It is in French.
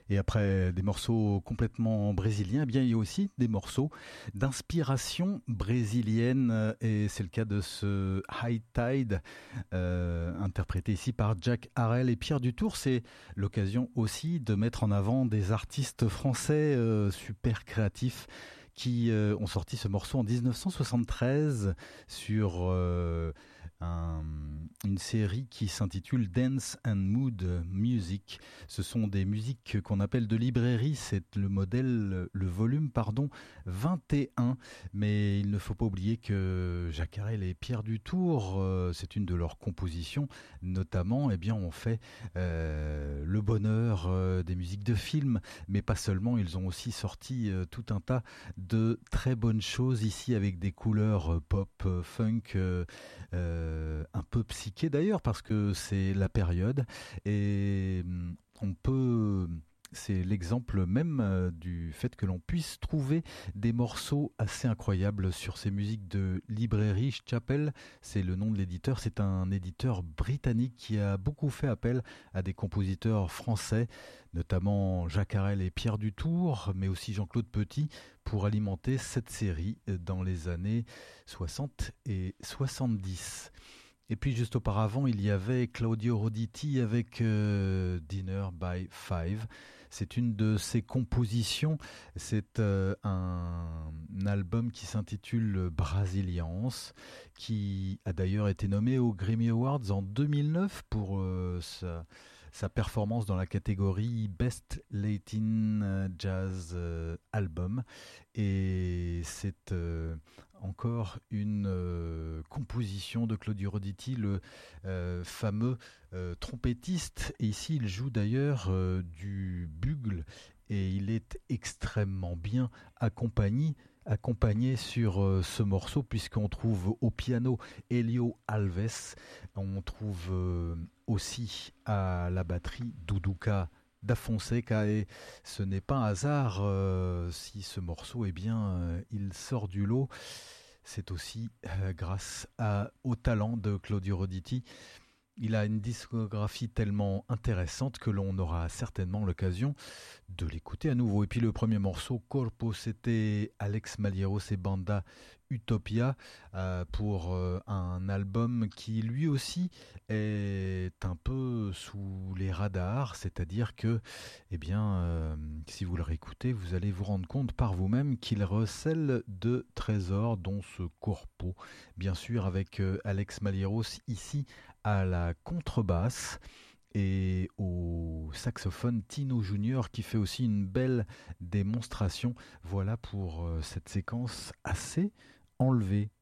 Et après des morceaux complètement brésiliens, eh bien il y a aussi des morceaux d'inspiration brésilienne et c'est le cas de ce High Tide interprété ici par Jack Harrell et Pierre Dutour. C'est l'occasion aussi de mettre en avant des artistes français super créatifs qui ont sorti ce morceau en 1973 sur un, une série qui s'intitule Dance and Mood Music. Ce sont des musiques qu'on appelle de librairie, c'est le modèle, le volume, pardon, 21. Mais il ne faut pas oublier que Jacques Harrel et Pierre Dutour, c'est une de leurs compositions, notamment, eh bien, on fait le bonheur des musiques de films, mais pas seulement, ils ont aussi sorti tout un tas de très bonnes choses ici avec des couleurs pop, funk, un peu psyché d'ailleurs parce que c'est la période et on peut... C'est l'exemple même du fait que l'on puisse trouver des morceaux assez incroyables sur ces musiques de librairie. Chapel, c'est le nom de l'éditeur. C'est un éditeur britannique qui a beaucoup fait appel à des compositeurs français, notamment Jacques Harrel et Pierre Dutour, mais aussi Jean-Claude Petit, pour alimenter cette série dans les années 60 et 70. Et puis juste auparavant, il y avait Claudio Roditi avec Dinner by Five. C'est une de ses compositions. C'est un album qui s'intitule Brasiliance, qui a d'ailleurs été nommé aux Grammy Awards en 2009 pour sa performance dans la catégorie Best Latin Jazz Album. Et c'est encore une composition de Claudio Roditi, le fameux trompettiste. Et ici, il joue d'ailleurs du bugle et il est extrêmement bien accompagné sur ce morceau puisqu'on trouve au piano Elio Alves, on trouve aussi à la batterie Duduka da Fonseca et ce n'est pas un hasard si ce morceau il sort du lot. C'est aussi grâce au talent de Claudio Roditi. Il a une discographie tellement intéressante que l'on aura certainement l'occasion de l'écouter à nouveau. Et puis le premier morceau, Corpo, c'était Alex Malieros et Banda Utopia pour un album qui lui aussi est un peu sous les radars, c'est-à-dire que si vous le réécoutez, vous allez vous rendre compte par vous-même qu'il recèle de trésors, dont ce Corpo, bien sûr avec Alex Malieros ici à la contrebasse et au saxophone Tino Junior qui fait aussi une belle démonstration. Voilà pour cette séquence assez enlevée.